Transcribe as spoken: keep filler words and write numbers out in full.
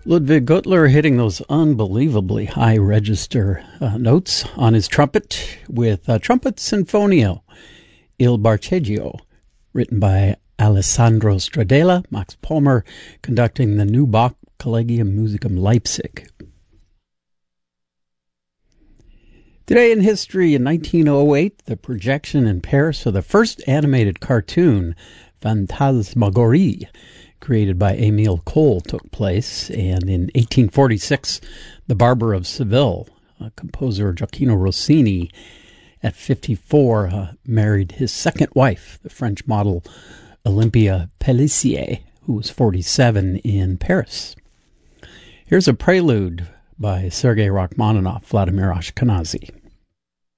Ludwig Gutler hitting those unbelievably high register uh, notes on his trumpet with uh, Trumpet Sinfonio, Il Barcheggio, written by Alessandro Stradella, Max Palmer conducting the New Bach Collegium Musicum Leipzig. Today in history, in nineteen oh eight, the projection in Paris of the first animated cartoon, Phantasmagorie, created by Émile Cohl, took place, and in eighteen forty-six, The Barber of Seville, uh, composer Gioacchino Rossini, at fifty-four, uh, married his second wife, the French model Olympia Pellissier, who was forty-seven, in Paris. Here's a prelude by Sergei Rachmaninoff, Vladimir Ashkenazy.